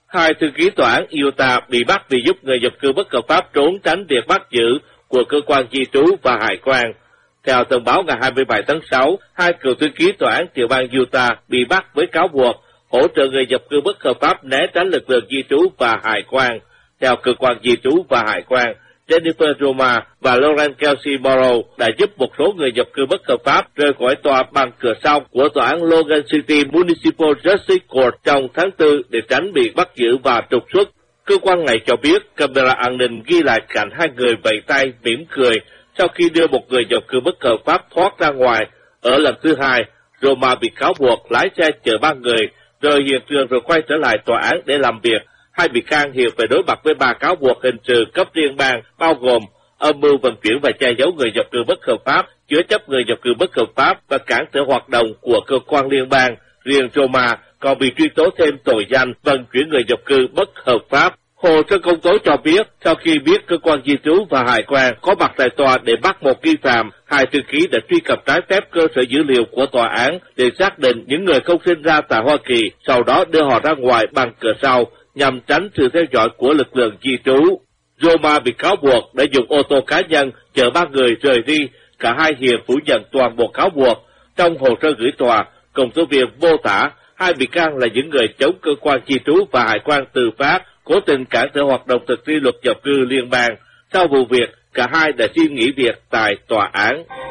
Hai thư ký tòa án Utah bị bắt vì giúp người nhập cư bất hợp pháp trốn tránh việc bắt giữ của cơ quan di trú và hải quan. Theo thông báo ngày 27 tháng 6, hai cựu thư ký tòa án tiểu bang Utah bị bắt với cáo buộc hỗ trợ người nhập cư bất hợp pháp né tránh lực lượng di trú và hải quan. Theo cơ quan di trú và hải quan, Jennifer Roma và Lauren Kelsey Morrow đã giúp một số người nhập cư bất hợp pháp rời khỏi tòa bằng cửa sau của tòa án Logan City Municipal Justice Court trong tháng 4 để tránh bị bắt giữ và trục xuất. Cơ quan này cho biết camera an ninh ghi lại cảnh hai người vẫy tay mỉm cười sau khi đưa một người nhập cư bất hợp pháp thoát ra ngoài. Ở lần thứ hai, Roma bị cáo buộc lái xe chở 3 người rời hiện trường rồi quay trở lại tòa án để làm việc. Hai bị can hiện phải đối mặt với 3 cáo buộc hình sự cấp liên bang, bao gồm âm mưu vận chuyển và che giấu người nhập cư bất hợp pháp, chứa chấp người nhập cư bất hợp pháp và cản trở hoạt động của cơ quan liên bang. Riêng Roma còn bị truy tố thêm tội danh vận chuyển người nhập cư bất hợp pháp. Hồ sơ công tố cho biết, sau khi biết cơ quan di trú và hải quan có mặt tại tòa để bắt một nghi phạm, hai thư ký đã truy cập trái phép cơ sở dữ liệu của tòa án để xác định những người không sinh ra tại Hoa Kỳ, sau đó đưa họ ra ngoài bằng cửa sau nhằm tránh sự theo dõi của lực lượng di trú. Roma bị cáo buộc đã dùng ô tô cá nhân chở 3 người rời đi. Cả hai hiện phủ nhận toàn bộ cáo buộc. Trong hồ sơ gửi tòa, công tố viên mô tả hai bị can là những người chống cơ quan di trú và hải quan tư pháp, cố tình cản trở hoạt động thực thi luật nhập cư liên bang. Sau vụ việc, cả hai đã xin nghỉ việc tại tòa án.